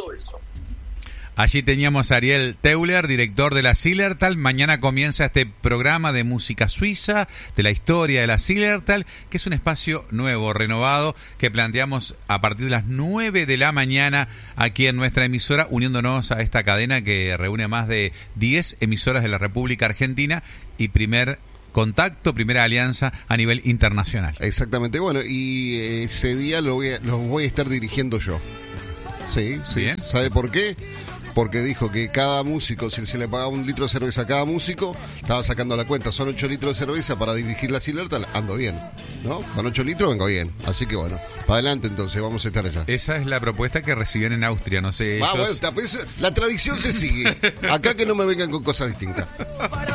todo eso. Allí teníamos a Ariel Teuler, director de la Zillertal. Mañana comienza este programa de música suiza, de la historia de la Zillertal, que es un espacio nuevo, renovado, que planteamos a partir de las 9 de la mañana aquí en nuestra emisora, uniéndonos a esta cadena que reúne más de 10 emisoras de la República Argentina y primer contacto, primera alianza a nivel internacional. Exactamente, bueno, y ese día lo voy a estar dirigiendo yo. Sí, Bien. ¿Sabe por qué? Porque dijo que cada músico, si se le pagaba 1 litro de cerveza a cada músico, estaba sacando la cuenta, son 8 litros de cerveza para dirigir la Zillertal, ando bien, ¿no? Con 8 litros vengo bien, así que bueno, para adelante entonces, vamos a estar allá. Esa es la propuesta que recibían en Austria, no sé ellos. Bueno, la tradición se sigue, acá que no me vengan con cosas distintas.